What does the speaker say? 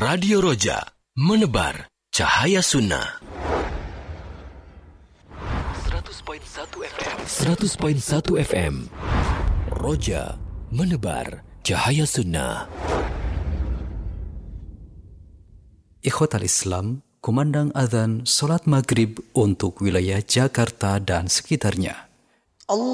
Radio Roja, menebar cahaya sunnah. 100.1 FM. Roja, menebar cahaya sunnah. Ikhwatal Islam, kumandang azan solat maghrib untuk wilayah Jakarta dan sekitarnya.